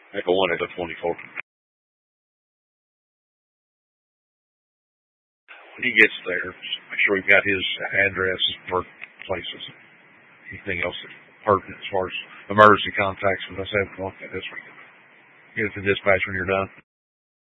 Echo 1, Echo 24. When he gets there, make sure we've got his address, workplaces, anything else that's pertinent as far as emergency contacts with us. Have this week. Get it to dispatch when you're done.